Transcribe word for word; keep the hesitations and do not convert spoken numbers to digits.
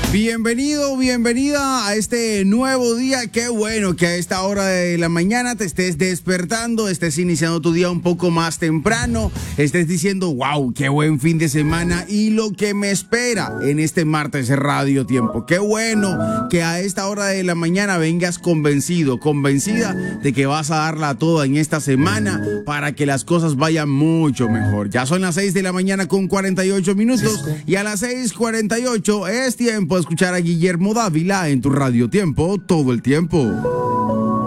Bienvenido, bienvenida a este nuevo día. Qué bueno que a esta hora de la mañana te estés despertando, estés iniciando tu día un poco más temprano, estés diciendo, wow, qué buen fin de semana y lo que me espera en este martes Radio Tiempo. Qué bueno que a esta hora de la mañana vengas convencido, convencida de que vas a darla toda en esta semana para que las cosas vayan mucho mejor. Ya son las seis de la mañana con cuarenta y ocho minutos y a las seis cuarenta y ocho es tiempo de escuchar a Guillermo Dávila en tu Radio Tiempo todo el tiempo.